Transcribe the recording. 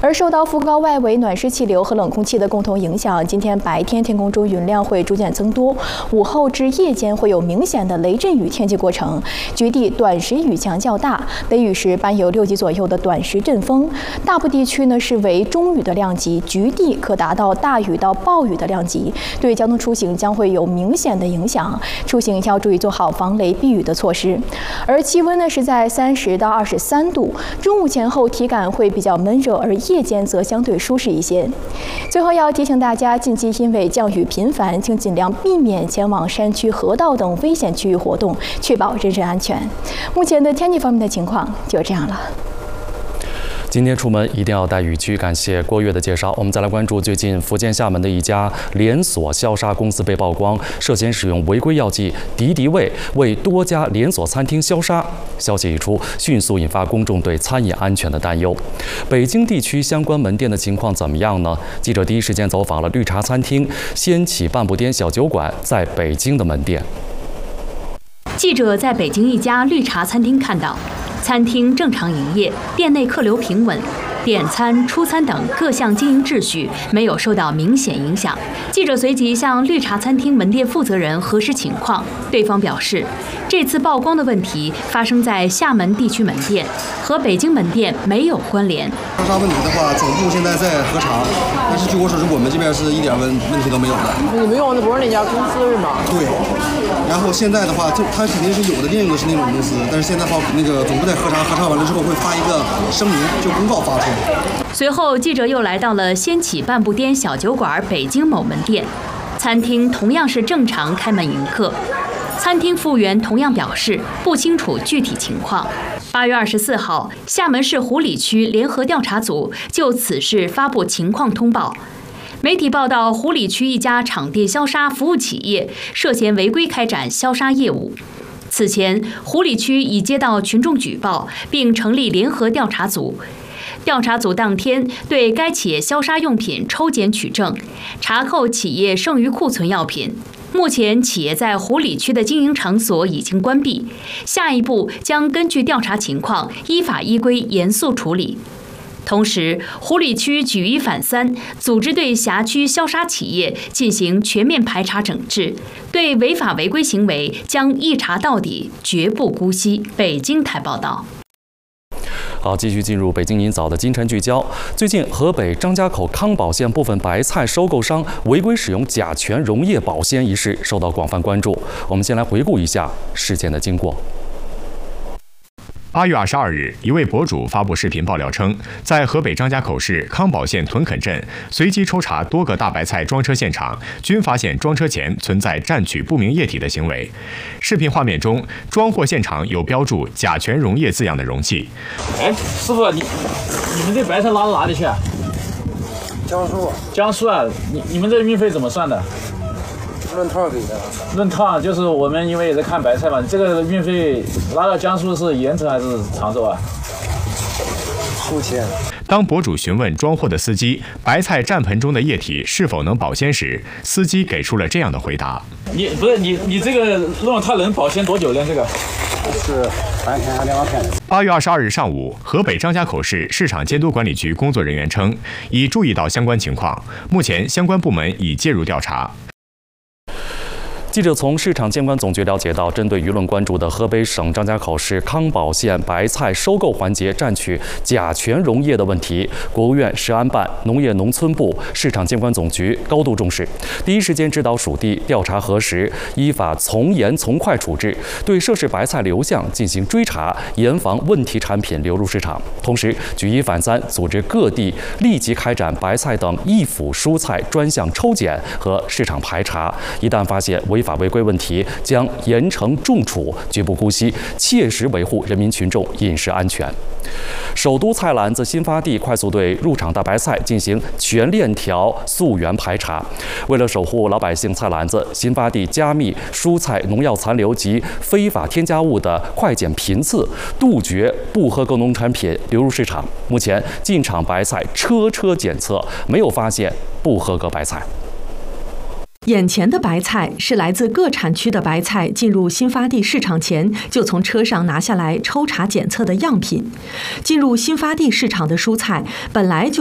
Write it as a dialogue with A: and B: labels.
A: 而受到副高外围暖湿气流和冷空气的共同影响，今天白天天空中云量会逐渐增多，午后至夜间会有明显的雷阵雨天气过程，局地短时雨强较大，雷雨时伴有6级左右的短时阵风。大部地区呢是为中雨的量级，局地可达到大雨到暴雨的量级，对交通出行将会有明显的影响，出行要注意做好防雷避雨的措施。而气温呢是在30到23度，中午前后体感会比较闷热，而夜间则相对舒适一些。最后要提醒大家，近期因为降雨频繁，请尽量避免前往山区、河道等危险区域活动，确保人身安全。目前的天气方面的情况就这样了。
B: 今天出门一定要带雨具。感谢郭跃的介绍。我们再来关注最近福建厦门的一家连锁消杀公司被曝光涉嫌使用违规药剂敌敌畏为多家连锁餐厅消杀。消息一出，迅速引发公众对餐饮安全的担忧。北京地区相关门店的情况怎么样呢？记者第一时间走访了绿茶餐厅、掀起半步颠小酒馆在北京的门店。
C: 记者在北京一家绿茶餐厅看到，餐厅正常营业，店内客流平稳，点餐、出餐等各项经营秩序没有受到明显影响。记者随即向绿茶餐厅门店负责人核实情况，对方表示，这次曝光的问题发生在厦门地区门店，和北京门店没有关联。
D: 消杀问题的话，总部现在在核查，但是据我所知，我们这边是一点问题都没有的。
E: 你们用的不是那家公司是吗？
D: 对。然后现在的话，它肯定是有的店用的是那种公司，但是现在那个总部在核查完了之后会发一个声明，就公告发出来。
C: 随后，记者又来到了掀起半步颠小酒馆北京某门店，餐厅同样是正常开门迎客。餐厅服务员同样表示不清楚具体情况。8月24号，厦门市湖里区联合调查组就此事发布情况通报。媒体报道，湖里区一家场地消杀服务企业涉嫌违规开展消杀业务。此前，湖里区已接到群众举报，并成立联合调查组。调查组当天对该企业消杀用品抽检取证，查扣企业剩余库存药品。目前，企业在湖里区的经营场所已经关闭，下一步将根据调查情况，依法依规严肃处理。同时，湖里区举一反三，组织对辖区消杀企业进行全面排查整治，对违法违规行为将一查到底，绝不姑息。北京台报道。
B: 好，继续进入北京您早的今晨聚焦。最近，河北张家口康保县部分白菜收购商违规使用甲醛溶液保鲜一事受到广泛关注。我们先来回顾一下事件的经过。
F: 8月22日，一位博主发布视频爆料称，在河北张家口市康保县屯垦镇随机抽查多个大白菜装车现场，均发现装车前存在占取不明液体的行为。视频画面中，装货现场有标注甲醛溶液字样的容器。
G: 哎，师傅，你们这白菜拉到哪里去啊？江苏啊，你们这运费怎么算的？
D: 论趟给的。
G: 论趟就是我们因为也在看白菜嘛，这个运费拉到江苏是盐城还是常州啊
D: ？5千。
F: 当博主询问装货的司机白菜占盆中的液体是否能保鲜时，司机给出了这样的回答：
G: 你这个弄它能保鲜多久呢？这个
D: 是3天还2天。
F: 8月22日上午，河北张家口市市场监督管理局工作人员称，已注意到相关情况，目前相关部门已介入调查。
B: 记者从市场监管总局了解到，针对舆论关注的河北省张家口市康保县白菜收购环节占取甲醛溶液的问题，国务院食安办、农业农村部、市场监管总局高度重视，第一时间指导属地调查核实，依法从严从快处置，对涉事白菜流向进行追查，严防问题产品流入市场。同时，举一反三，组织各地立即开展白菜等易腐蔬菜专项抽检和市场排查，一旦发现违法违规问题，将严惩重处，绝不姑息，切实维护人民群众饮食安全。首都菜篮子新发地快速对入场大白菜进行全链条溯源排查。为了守护老百姓菜篮子，新发地加密蔬菜农药残留及非法添加物的快检频次，杜绝不合格农产品流入市场。目前进场白菜车检测，没有发现不合格白菜。
C: 眼前的白菜是来自各产区的白菜进入新发地市场前就从车上拿下来抽查检测的样品。进入新发地市场的蔬菜本来就